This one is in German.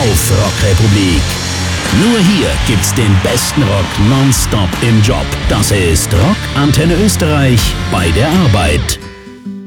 auf Rockrepublik. Nur hier gibt's den besten Rock nonstop im Job. Das ist Rock Antenne Österreich bei der Arbeit.